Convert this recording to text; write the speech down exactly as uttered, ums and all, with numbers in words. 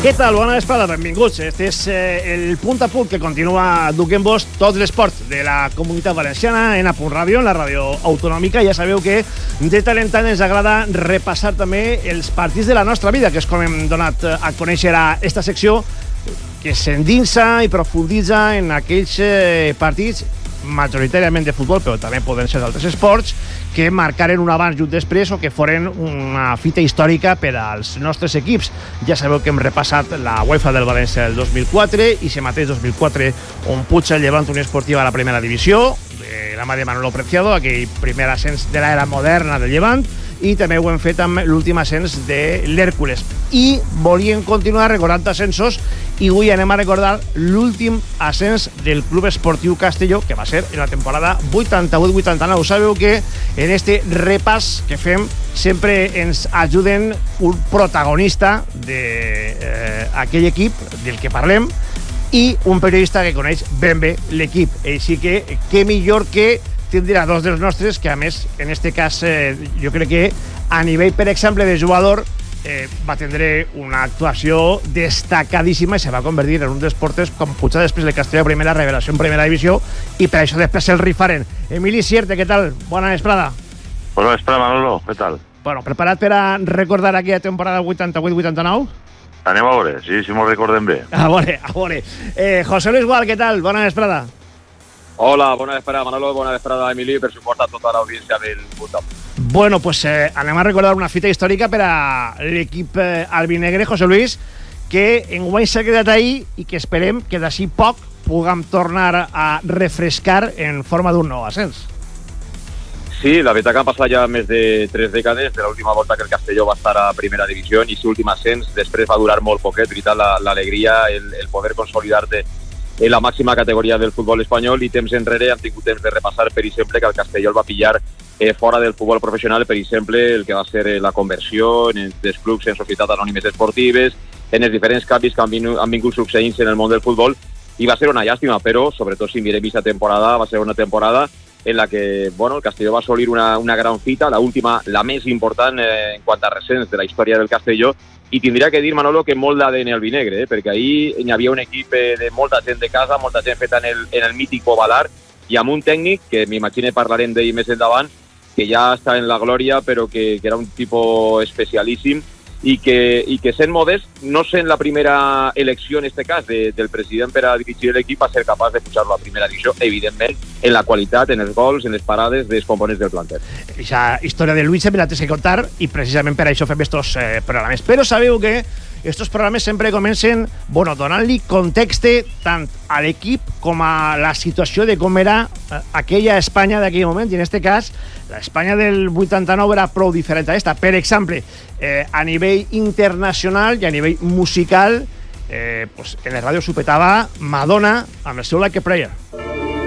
Què tal? Bona vesprada, benvinguts. Este és eh, el punt a punt que continua duent-vos tot l'esport de la Comunitat Valenciana en A Punt Ràdio, en la ràdio autonòmica. Ja sabeu que de tant en tant ens agrada repassar també els partits de la nostra vida, que és com hem donat a conèixer a esta secció, que s'endinsa i profunditza en aquells eh, partits majoritàriament de futbol, però també poden ser d'altres esports, que marcaren un abans i un després o que foren una fita històrica per als nostres equips. Ja sabeu que hem repassat la UEFA del València del dos mil quatre i se mateix dos mil quatre on puja el Llevant Unió Esportiva a la primera divisió, de la mà de Manolo Preciado, aquell primer ascens de l'era moderna del Llevant, i també ho hem fet amb l'últim ascens de l'Hèrcules. I volíem continuar recordant ascensos i avui anem a recordar l'últim ascens del Club Esportiu Castelló, que va ser en la temporada vuitanta-vuit vuitanta-nou. Sabeu que en este repàs que fem sempre ens ajuden un protagonista d'aquell eh, equip del que parlem i un periodista que coneix ben bé l'equip. Així que què millor que tindrà dos dels nostres, que a més, en este cas, eh, jo crec que a nivell, per exemple, de jugador, eh, va tindre una actuació destacadíssima i se va convertir en un dels porters com pujar després del Castelló Primera, revelació en Primera Divisió, i per això després el rifaren. Emili Sierte, què tal? Bona vesprada. Bona vesprada, Manolo, què tal? Bueno, preparat per a recordar aquella temporada vuitanta-vuit vuitanta-nou? Anem a veure, sí, si m'ho recordem bé. A veure, a veure. Eh, José Luis Gual, què tal? Bona vesprada. Hola, bona vesprada, Manolo, bona vesprada, Emili, per suport a tota l'audiència del Punt. Bueno, pues eh, anem a recordar una fita històrica per a l'equip eh, albinegre, José Luis, que enguany s'ha quedat ahí i que esperem que d'ací poc puguem tornar a refrescar en forma d'un nou ascens. Sí, la veritat que han passat ja més de tres dècades de l'última volta que el Castelló va estar a primera divisió i si últim ascens després va durar molt poquet, veritat, l'alegria, el, el poder consolidar-te en la màxima categoria del futbol espanyol i temps enrere hem tingut temps de repassar, per exemple, que el Castelló el va pillar eh, fora del futbol professional, per exemple, el que va ser eh, la conversió en els clubs en societats anònimes esportives, en els diferents canvis que han vingut, han vingut succeint en el món del futbol, i va ser una llàstima, però, sobretot si mirem aquesta temporada, va ser una temporada en la que, bueno, el Castelló va assolir una, una gran fita, la última, la més important eh, en quant a recents de la història del Castelló, i tindria que dir, Manolo, que molt d'A D N albinegre, eh? perquè ahir hi havia un equip de molta gent de casa, molta gent feta en el, en el mític Bovalar, i amb un tècnic, que m'imagino parlarem d'ell més endavant, que ja està en la glòria, però que, que era un tipus especialíssim, i que, i que sent modest, no sent la primera elecció en este cas de, del president per a dirigir l'equip, va ser capaç de pujar-lo a primera divisió, evidentment, en la qualitat, en els gols, en les parades dels components del plantel. Aquesta història de Luis me la tens que contar i precisament per això fem estos eh, programes. Però sabeu que estos programes sempre comencen, bueno, donant-li context tant a l'equip com a la situació de com era eh, aquella Espanya d'aquell moment, i en este cas l'Espanya del vuitanta-nou era prou diferent a esta. Per exemple, eh, a nivell internacional i a nivell musical, eh, pues, en la ràdio s'ho petava Madonna amb el seu Like a Prayer.